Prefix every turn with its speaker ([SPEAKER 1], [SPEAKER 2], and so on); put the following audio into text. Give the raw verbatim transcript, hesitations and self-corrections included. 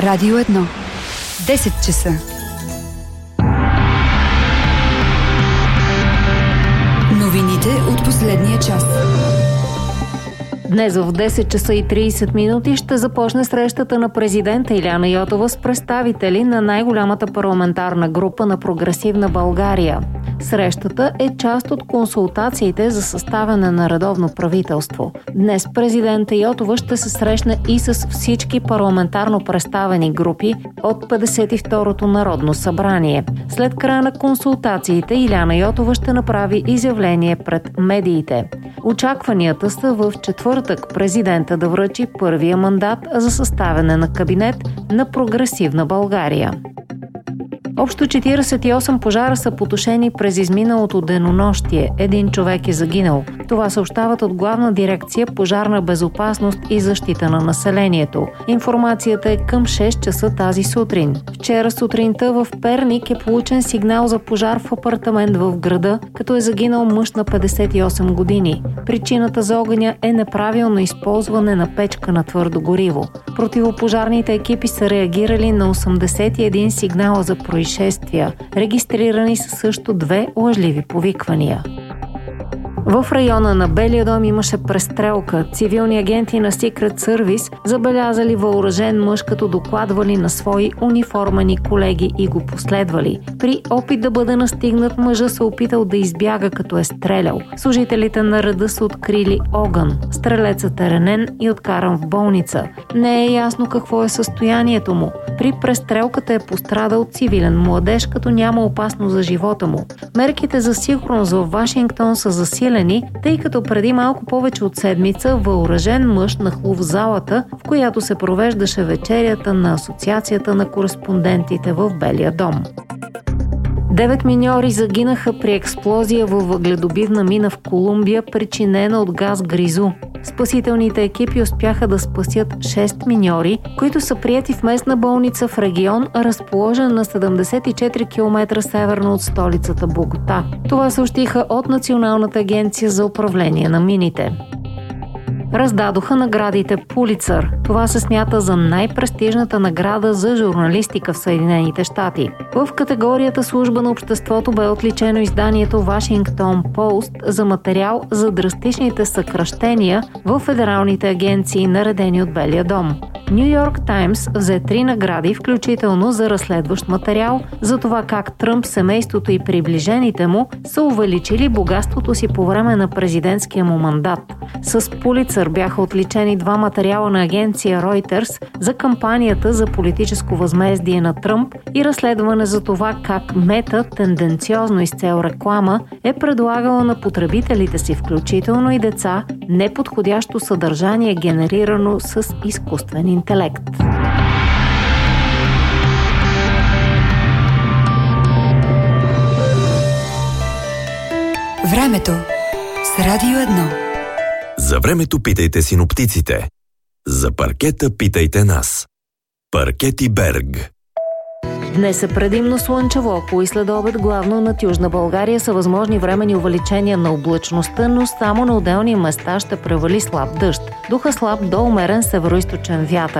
[SPEAKER 1] Радио едно. десет часа. Новините от последния час.
[SPEAKER 2] Днес в десет часа и трийсет минути ще започне срещата на президента Илияна Йотова с представители на най-голямата парламентарна група на Прогресивна България. Срещата е част от консултациите за съставяне на редовно правителство. Днес президента Йотова ще се срещне и с всички парламентарно представени групи от петдесет и второто Народно събрание. След края на консултациите Илияна Йотова ще направи изявление пред медиите. Очакванията са в четвъртък президента да връчи първия мандат за съставяне на кабинет на Прогресивна България. Общо четирийсет и осем пожара са потушени през изминалото денонощие. Един човек е загинал. Това съобщават от Главна дирекция Пожарна безопасност и защита на населението. Информацията е към шест часа тази сутрин. Вчера сутринта в Перник е получен сигнал за пожар в апартамент в града, като е загинал мъж на петдесет и осем години. Причината за огъня е неправилно използване на печка на твърдо гориво. Противопожарните екипи са реагирали на осемдесет и един сигнала за происшествия. Регистрирани са също две лъжливи повиквания. В района на Белия дом имаше престрелка. Цивилни агенти на Secret Service забелязали въоръжен мъж, като докладвали на свои униформени колеги и го последвали. При опит да бъде настигнат, мъжа се опитал да избяга, като е стрелял. Служителите на реда са открили огън. Стрелецът е ранен и откаран в болница. Не е ясно какво е състоянието му. При престрелката е пострадал цивилен младеж, като няма опасност за живота му. Мерките за сигурност в Вашингтон са засилени, тъй като преди малко повече от седмица въоръжен мъж нахлу в залата, в която се провеждаше вечерята на Асоциацията на кореспондентите в Белия дом. Девет миньори загинаха при експлозия във въгледобивна мина в Колумбия, причинена от газ гризу. Спасителните екипи успяха да спасят шест миньори, които са приети в местна болница в регион, разположен на седемдесет и четири километра северно от столицата Богота. Това съобщиха от Националната агенция за управление на мините. Раздадоха наградите Пулицър. Това се смята за най-престижната награда за журналистика в Съединените щати. В категорията Служба на обществото бе отличено изданието Вашингтон Пост за материал за драстичните съкращения в федералните агенции, наредени от Белия дом. Ню Йорк Таймс взе три награди, включително за разследващ материал, за това как Тръмп, семейството и приближените му са увеличили богатството си по време на президентския му мандат. С Пулицър бяха отличени два материала на агенция Reuters за кампанията за политическо възмездие на Тръмп и разследване за това как Мета, тенденциозно и с цел реклама, е предлагала на потребителите си, включително и деца, неподходящо съдържание, генерирано с изкуствен интелект.
[SPEAKER 1] Времето с Радио едно.
[SPEAKER 3] За времето питайте синоптиците. За паркета питайте нас. Паркети Берг.
[SPEAKER 2] Днес е предимно слънчево, около и след обед главно над Южна България са възможни временни увеличения на облачността, но само на отделни места ще превали слаб дъжд. Духа слаб до умерен североизточен вятър.